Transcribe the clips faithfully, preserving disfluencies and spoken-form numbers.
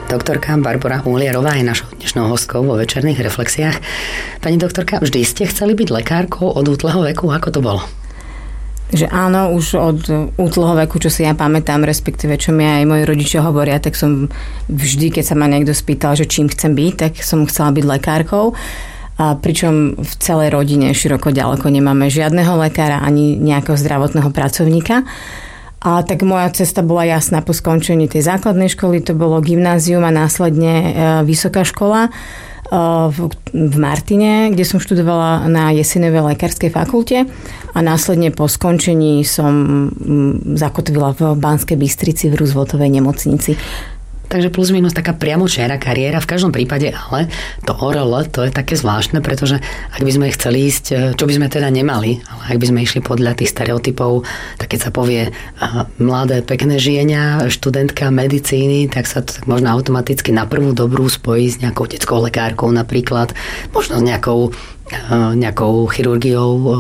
Doktorka Barbora Uhliarová je našou dnešnou hostkou vo večerných reflexiách. Pani doktorka, vždy ste chceli byť lekárkou od útleho veku? Ako to bolo? Že áno, už od útleho veku, čo si ja pamätám, respektíve čo mi aj moji rodičia hovoria, tak som vždy, keď sa ma niekto spýtal, že čím chcem byť, tak som chcela byť lekárkou. A pričom v celej rodine široko ďaleko nemáme žiadneho lekára ani nejakého zdravotného pracovníka. A tak moja cesta bola jasná po skončení tej základnej školy, to bolo gymnázium a následne vysoká škola v Martine, kde som študovala na Jeseniovej lekárskej fakulte a následne po skončení som zakotvila v Banskej Bystrici v Rooseveltovej nemocnici. Takže plus minus taká priamočiara kariéra. V každom prípade ale to ó er el, to je také zvláštne, pretože ak by sme chceli ísť, čo by sme teda nemali, ale ak by sme išli podľa tých stereotypov, tak keď sa povie mladé, pekné žienia, študentka medicíny, tak sa to tak možno automaticky na prvú dobrú spojí s nejakou detskou lekárkou napríklad, možno s nejakou, nejakou chirurgiou,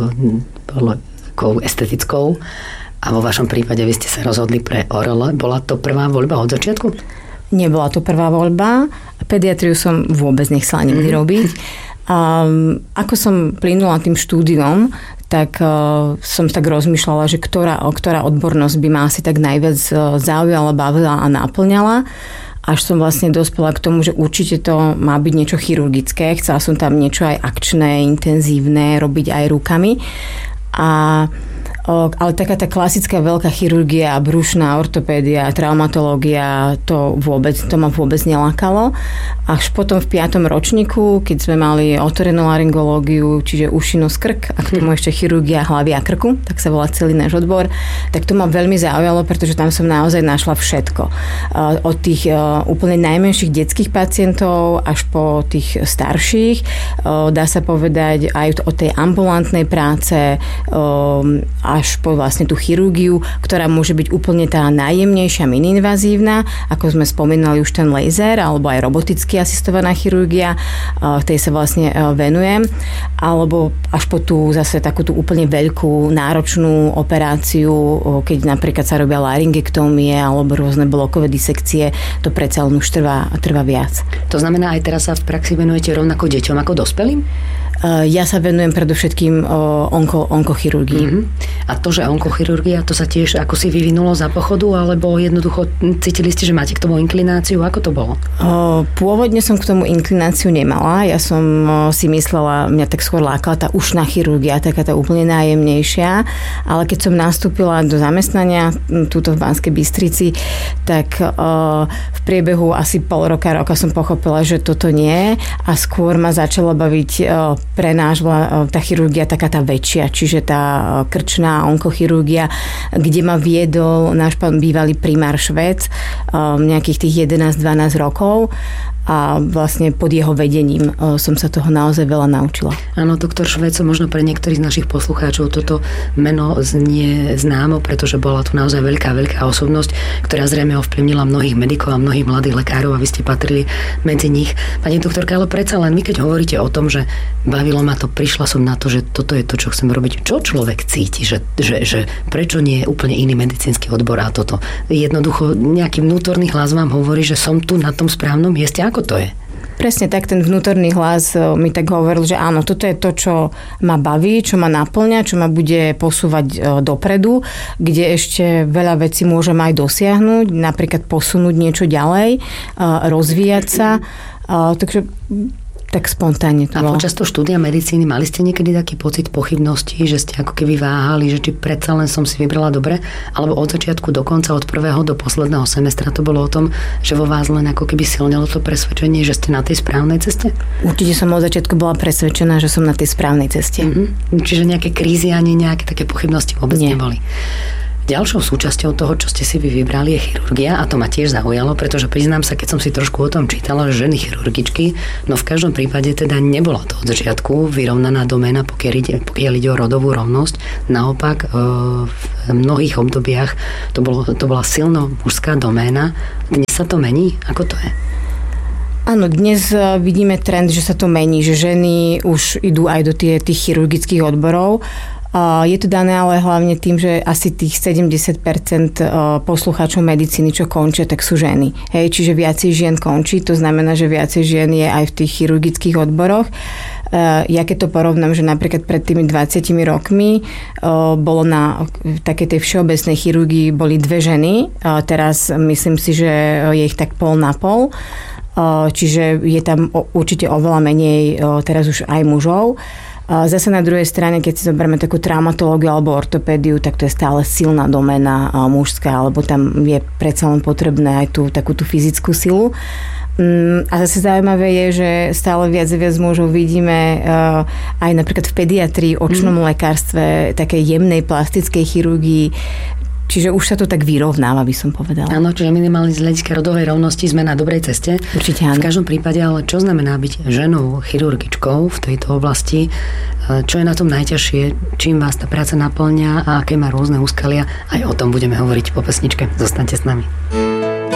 estetickou. A vo vašom prípade vy ste sa rozhodli pre ó er el. Bola to prvá voľba od začiatku? Nebola to prvá voľba. Pediatriu som vôbec nechcela nikdy mm. robiť. Um, ako som plynula tým štúdiom, tak uh, som tak rozmýšľala, že ktorá, ktorá odbornosť by ma asi tak najviac uh, zaujala, bavila a náplňala. Až som vlastne dospela k tomu, že určite to má byť niečo chirurgické. Chcela som tam niečo aj akčné, intenzívne, robiť aj rukami. A ale taká tá klasická veľká chirurgia, brušná ortopédia, traumatológia, to vôbec, to ma vôbec nelákalo. Až potom v piatom ročníku, keď sme mali otorinolaryngológiu, čiže uši, nos, krk, a k tomu ešte chirurgia hlavy a krku, tak sa volá celý náš odbor, tak to ma veľmi zaujalo, pretože tam som naozaj našla všetko. Od tých úplne najmenších detských pacientov až po tých starších, dá sa povedať aj o tej ambulantnej práce, až po vlastne tú chirurgiu, ktorá môže byť úplne tá najjemnejšia, mininvazívna, ako sme spomínali už ten laser, alebo aj roboticky asistovaná chirurgia, tej sa vlastne venujem, alebo až po tú zase takú tú úplne veľkú, náročnú operáciu, keď napríklad sa robia laryngektómie alebo rôzne blokové disekcie, to predsa len už trvá, trvá viac. To znamená, aj teraz sa v praxi venujete rovnako deťom ako dospelým? Ja sa venujem predovšetkým onko, onkochirurgii. Mm-hmm. A to, že onkochirurgia, to sa tiež ako si vyvinulo za pochodu, alebo jednoducho cítili ste, že máte k tomu inklináciu? Ako to bolo? Pôvodne som k tomu inklináciu nemala. Ja som si myslela, mňa tak skôr lákala tá ušná chirurgia, taká tá úplne nájemnejšia. Ale keď som nastúpila do zamestnania túto v Banskej Bystrici, tak v priebehu asi pol roka, roka som pochopila, že toto nie. A skôr ma začala baviť pre náš tá chirurgia taká tá väčšia, čiže tá krčná onkochirurgia, kde ma viedol náš pán bývalý primár Švec nejakých tých jedenásť dvanásť rokov a vlastne pod jeho vedením som sa toho naozaj veľa naučila. Áno, doktor Švec, možno pre niektorých z našich poslucháčov toto meno znie známo, pretože bola tu naozaj veľká, veľká osobnosť, ktorá zrejme ovplyvnila mnohých medikov a mnohých mladých lekárov a vy ste patrili medzi nich. Pani doktorka, ale predsa len vy, keď hovoríte o tom, že bavilo ma to, prišla som na to, že toto je to, čo chcem robiť. Čo človek cíti, že, že, že prečo nie je úplne iný medicínsky odbor a toto? Jednoducho nejaký vnútorný hlas vám hovorí, že som tu na tom správnom mieste. Ako to je? Presne tak, ten vnútorný hlas mi tak hovoril, že áno, toto je to, čo ma baví, čo ma naplňa, čo ma bude posúvať dopredu, kde ešte veľa vecí môžem aj dosiahnuť, napríklad posunúť niečo ďalej, rozvíjať sa. Takže tak spontánne to bolo. A počas toho štúdia medicíny mali ste niekedy taký pocit pochybnosti, že ste ako keby váhali, že či predsa len som si vybrala dobre, alebo od začiatku do konca, od prvého do posledného semestra to bolo o tom, že vo vás len ako keby silnilo to presvedčenie, že ste na tej správnej ceste? Určite som od začiatku bola presvedčená, že som na tej správnej ceste. Mm-hmm. Čiže nejaké krízy ani nejaké také pochybnosti vôbec Nie. neboli. Ďalšou súčasťou toho, čo ste si vy vybrali, je chirurgia a to ma tiež zaujalo, pretože priznám sa, keď som si trošku o tom čítala, že ženy chirurgičky, no v každom prípade teda nebola to od začiatku vyrovnaná doména, pokiaľ ide, pokiaľ ide o rodovú rovnosť. Naopak v mnohých obdobiach to, bolo, to bola silno mužská doména. Dnes sa to mení? Ako to je? Áno, dnes vidíme trend, že sa to mení, že ženy už idú aj do tie, tých chirurgických odborov. Je to dané ale hlavne tým, že asi tých sedemdesiat percent poslucháčov medicíny, čo končia, tak sú ženy. Hej, čiže viacej žien končí, to znamená, že viacej žien je aj v tých chirurgických odboroch. Ja keď to porovnám, že napríklad pred tými dvadsiatimi rokmi bolo na takej tej všeobecnej chirurgii boli dve ženy, teraz myslím si, že je ich tak pol na pol, čiže je tam určite oveľa menej teraz už aj mužov. Zase na druhej strane, keď si zoberieme takú traumatológiu alebo ortopédiu, tak to je stále silná doména mužská, alebo tam je predsa len potrebné aj tú takú tú fyzickú silu. A zase zaujímavé je, že stále viac a viac mužov vidíme aj napríklad v pediatrii, očnom mm. lekárstve, takej jemnej plastickej chirurgii. Čiže už sa to tak vyrovnáva, by som povedala. Áno, čiže minimálne z hľadiska rodovej rovnosti sme na dobrej ceste. Určite áno. V každom prípade, ale čo znamená byť ženou chirurgičkou v tejto oblasti? Čo je na tom najťažšie? Čím vás tá práca naplňa a aké má rôzne úskalia? Aj o tom budeme hovoriť po pesničke. Zostaňte s nami.